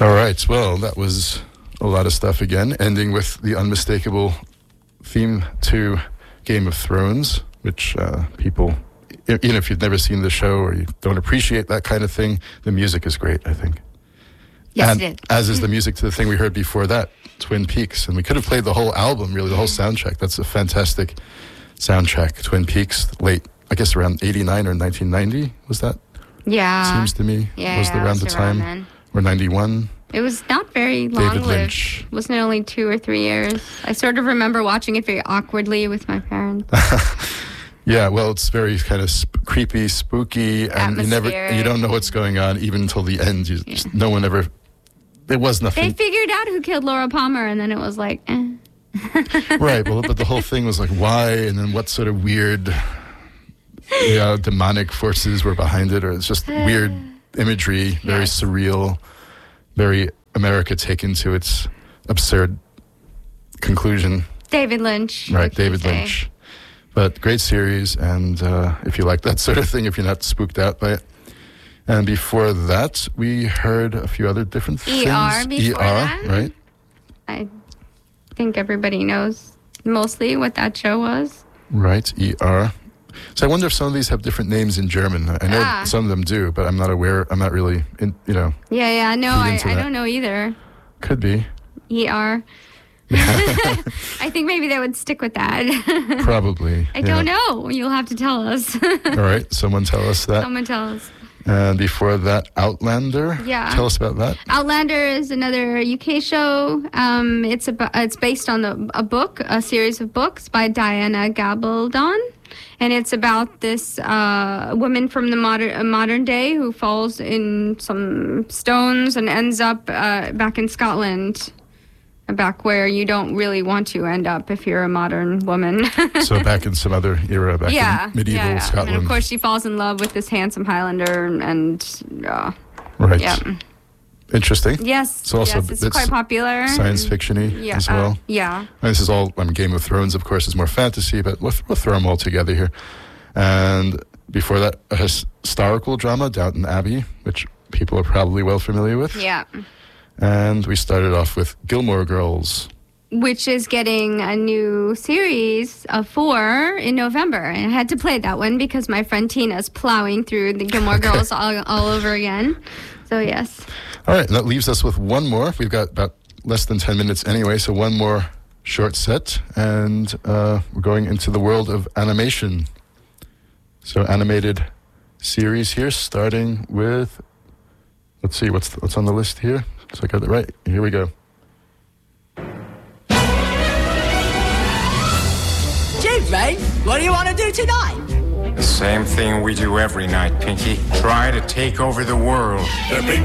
All right. Well, that was a lot of stuff again, ending with the unmistakable theme to Game of Thrones, which people, even if you've never seen the show or you don't appreciate that kind of thing, the music is great, I think. Yes, and it is. As is the music to the thing we heard before that, Twin Peaks. And we could have played the whole album, really, the whole soundtrack. That's a fantastic soundtrack. Twin Peaks, late, I guess around 89 or 1990, was that? Yeah. Seems to me. Yeah, was around the time. then. Or 91. It was not very long-lived. David Lynch. Wasn't it only 2 or 3 years? I sort of remember watching it very awkwardly with my parents. Yeah, well, it's very kind of creepy, spooky, and you don't know what's going on even until the end. No one ever. There was nothing. They figured out who killed Laura Palmer, and then it was like, eh. Right, well, but the whole thing was like, why? And then what sort of weird, demonic forces were behind it, or it's just weird imagery, very surreal, very America taken to its absurd conclusion. David Lynch. Right, David Lynch. But great series, and if you like that sort of thing, if you're not spooked out by it. And before that, we heard a few other different things. Before that. Right? I think everybody knows mostly what that show was. Right, ER. So I wonder if some of these have different names in German. I know some of them do, but I'm not aware. I'm not really, Yeah, no, I don't know either. Could be. ER. I think maybe they would stick with that. Probably. I don't know. You'll have to tell us. All right, someone tell us that. Someone tell us. And before that, Outlander. Yeah. Tell us about that. Outlander is another UK show. It's based on a series of books by Diana Gabaldon. And it's about this woman from the modern day who falls in some stones and ends up back in Scotland. Back where you don't really want to end up if you're a modern woman. So back in some other era, back in medieval Scotland. And of course she falls in love with this handsome Highlander and right. Yeah. Interesting. Yes. It's also it's quite popular. Science fiction-y as well. Yeah. And this is all, Game of Thrones, of course, is more fantasy, but we'll throw them all together here. And before that, a historical drama, Downton Abbey, which people are probably well familiar with. Yeah. And we started off with Gilmore Girls, which is getting a new series of 4 in November. And I had to play that one because my friend Tina's plowing through the Gilmore Girls all over again. So, yes. All right, and that leaves us with one more. We've got about less than 10 minutes anyway, so one more short set. And we're going into the world of animation. So animated series here, starting with, let's see, what's on the list here? So I got it right. Here we go. Gee, mate, what do you want to do tonight? The same thing we do every night, Pinky. Try to take over the world.